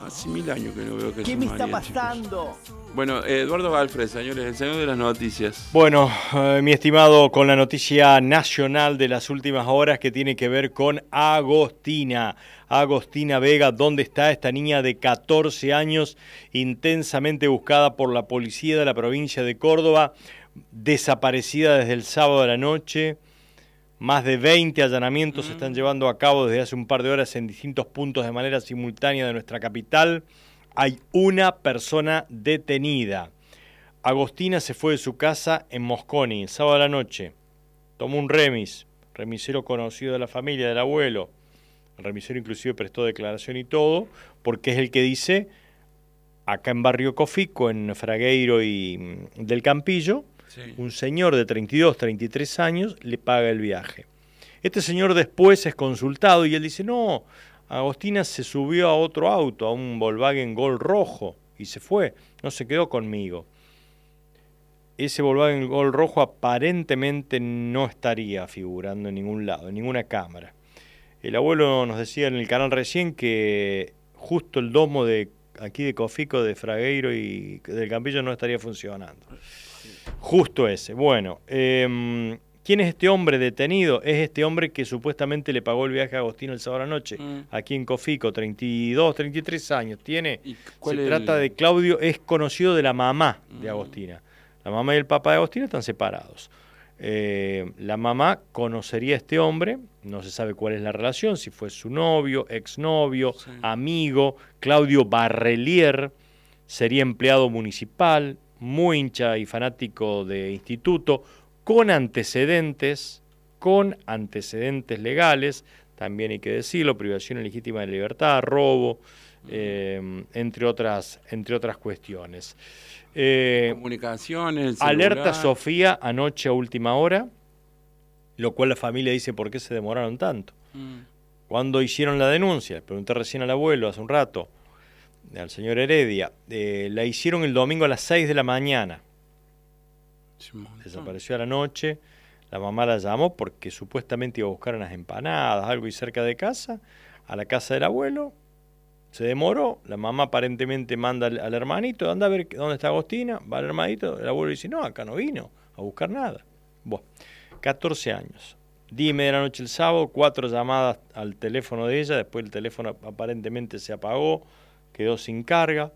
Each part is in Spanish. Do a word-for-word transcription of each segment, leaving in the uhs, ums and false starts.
Hace mil años que no veo que ¿Qué me está pasando? Chicos. Bueno, eh, Eduardo Galfred, señores, el señor de las noticias. Bueno, eh, mi estimado, con la noticia nacional de las últimas horas que tiene que ver con Agostina. Agostina Vega, ¿dónde está esta niña de catorce años, intensamente buscada por la policía de la provincia de Córdoba, desaparecida desde el sábado de la noche? Más de veinte allanamientos se están llevando a cabo desde hace un par de horas en distintos puntos de manera simultánea de nuestra capital. Hay una persona detenida. Agostina se fue de su casa en Mosconi el sábado de la noche. Tomó un remis, remisero conocido de la familia, del abuelo. El remisero inclusive prestó declaración y todo, porque es el que dice, acá en Barrio Cofico, en Fragueiro y del Campillo, sí, un señor de treinta y dos, treinta y tres años le paga el viaje. Este señor después es consultado y él dice, no, Agostina se subió a otro auto, a un Volkswagen Gol rojo, y se fue, no se quedó conmigo. Ese Volkswagen Gol rojo aparentemente no estaría figurando en ningún lado, en ninguna cámara. El abuelo nos decía en el canal recién que justo el domo de aquí de Cofico, de Fragueiro y del Campillo no estaría funcionando. Justo ese. Bueno, eh, ¿quién es este hombre detenido? Es este hombre que supuestamente le pagó el viaje a Agostina el sábado a la noche, mm. aquí en Cofico, treinta y dos, treinta y tres años tiene. Se trata el... de Claudio, es conocido de la mamá de Agostina. La mamá y el papá de Agostina están separados. Eh, la mamá conocería a este hombre, no se sabe cuál es la relación, si fue su novio, exnovio, sí, amigo. Claudio Barrelier sería empleado municipal, muy hincha y fanático de instituto, con antecedentes, con antecedentes legales, también hay que decirlo, privación ilegítima de libertad, robo, eh, entre otras, entre otras cuestiones. Eh, Comunicaciones, alerta Sofía anoche a última hora, lo cual la familia dice, ¿por qué se demoraron tanto? Mm. ¿Cuándo hicieron la denuncia? Le pregunté recién al abuelo hace un rato, al señor Heredia. Eh, la hicieron el domingo a las seis de la mañana. Desapareció a la noche. La mamá la llamó porque supuestamente iba a buscar unas empanadas, algo y cerca de casa, a la casa del abuelo. Se demoró, la mamá aparentemente manda al, al hermanito, anda a ver dónde está Agostina, va al hermanito, el abuelo dice, no, acá no vino a buscar nada. Bueno, catorce años, diez y media de la noche el sábado, cuatro llamadas al teléfono de ella, después el teléfono aparentemente se apagó, quedó sin carga.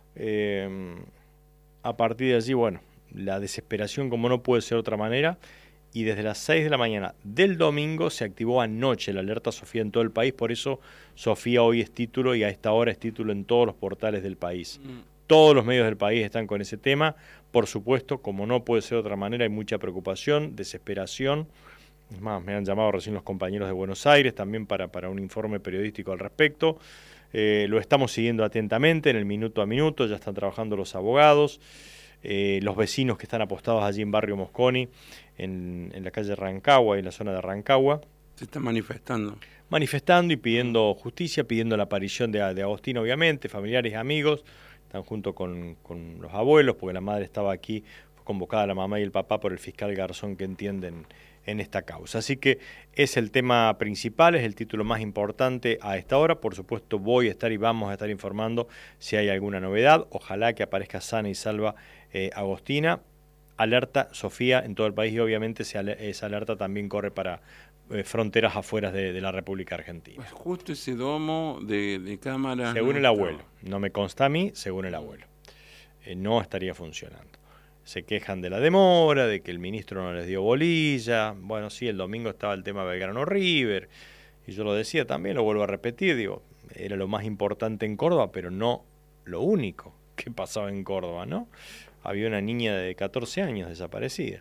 Eh, a partir de allí, bueno, la desesperación como no puede ser de otra manera, y desde las seis de la mañana del domingo se activó anoche la alerta Sofía en todo el país, por eso Sofía hoy es título y a esta hora es título en todos los portales del país. Mm. Todos los medios del país están con ese tema, por supuesto, como no puede ser de otra manera, hay mucha preocupación, desesperación. Es más, me han llamado recién los compañeros de Buenos Aires también para, para un informe periodístico al respecto. Eh, lo estamos siguiendo atentamente en el minuto a minuto, ya están trabajando los abogados. Eh, los vecinos que están apostados allí en Barrio Mosconi, en, en la calle Rancagua y en la zona de Rancagua. Se están manifestando. Manifestando y pidiendo justicia, pidiendo la aparición de, de Agostina, obviamente, familiares y amigos. Están junto con, con los abuelos, porque la madre estaba aquí, fue convocada la mamá y el papá por el fiscal Garzón que entienden en esta causa. Así que es el tema principal, es el título más importante a esta hora. Por supuesto voy a estar y vamos a estar informando si hay alguna novedad. Ojalá que aparezca sana y salva eh, Agostina. Alerta Sofía en todo el país y obviamente esa alerta también corre para eh, fronteras afuera de, de la República Argentina. Pues justo ese domo de, de cámara. Según no el abuelo, no me consta a mí, según el abuelo. Eh, no estaría funcionando. Se quejan de la demora, de que el ministro no les dio bolilla. Bueno, sí, el domingo estaba el tema Belgrano River. Y yo lo decía también, lo vuelvo a repetir, digo, era lo más importante en Córdoba, pero no lo único que pasaba en Córdoba, ¿no? Había una niña de catorce años desaparecida.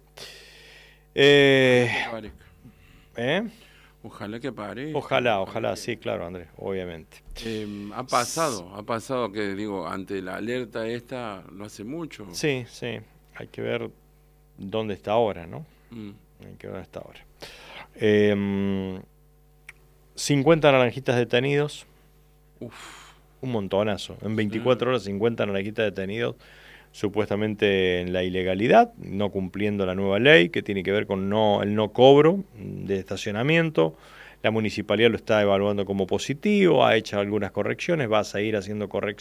Eh, ¿eh? Ojalá que aparezca. Ojalá, ojalá, sí, claro, Andrés, obviamente. Eh, ha pasado, ha pasado que, digo, ante la alerta esta, no hace mucho. Sí, sí. Hay que ver dónde está ahora, ¿no? Mm. Hay que ver dónde está ahora. Eh, cincuenta naranjitas detenidos. Uf. Un montonazo. En veinticuatro sí. horas, cincuenta naranjitas detenidos, supuestamente en la ilegalidad, no cumpliendo la nueva ley, que tiene que ver con no, el no cobro de estacionamiento. La municipalidad lo está evaluando como positivo, ha hecho algunas correcciones, va a seguir haciendo correcciones.